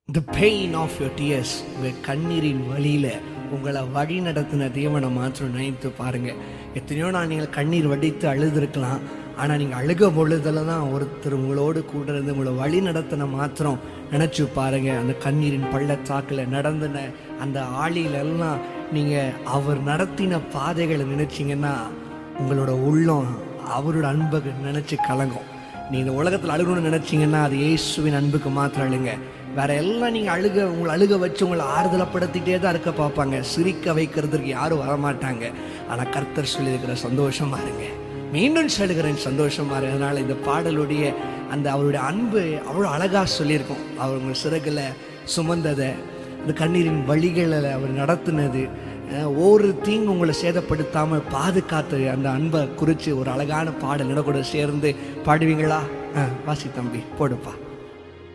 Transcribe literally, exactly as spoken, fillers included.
The pain of your tears, உங்கள் கண்ணீரின் வழியில் உங்களை வழி நடத்தின தேவனை மாத்திரம் நினைத்து பாருங்கள். எத்தனையோ நான் நீங்கள் கண்ணீர் வடித்து அழுதுருக்கலாம். ஆனால் நீங்கள் அழுக பொழுதில் தான் ஒருத்தர் உங்களோடு கூட இருந்து உங்களை வழி நடத்தின மாத்திரம் நினச்சி பாருங்கள். அந்த கண்ணீரின் பள்ளத்தாக்கில் நடந்தின அந்த ஆளிலெல்லாம் நீங்கள் அவர் நடத்தின பாதைகளை நினச்சிங்கன்னா உங்களோட உள்ளம் அவரோட அன்பை நினச்சி கலங்கும். நீங்கள் இந்த உலகத்தில் அழுகணும்னு நினச்சிங்கன்னா அது இயேசுவின் அன்புக்கு மாத்திரம் அழுங்க. வேற எல்லாம் நீங்கள் அழுக உங்களை அழுக வச்சு உங்களை ஆறுதலப்படுத்திட்டே தான் இருக்க பார்ப்பாங்க. சிரிக்க வைக்கிறதுக்கு யாரும் வரமாட்டாங்க. ஆனால் கர்த்தர் சொல்லியிருக்கிற சந்தோஷமா இருங்க, மீண்டும் சொல்லுகிறேன் சந்தோஷமா இருங்க. அதனால் இந்த பாடலுடைய அந்த அவருடைய அன்பு அவ்வளோ அழகாக சொல்லியிருக்கோம். அவர் உங்கள் சிறகுல சுமந்ததை, இந்த கண்ணீரின் வழிகளில் அவர் நடத்தினது, ஒரு தீங்கு உங்களை சேதப்படுத்தாமல் பாதுகாத்து அந்த அன்பை குறித்து ஒரு அழகான பாடல் கூட சேர்ந்து பாடுவீங்களா? வாசி தம்பி போடுப்பா.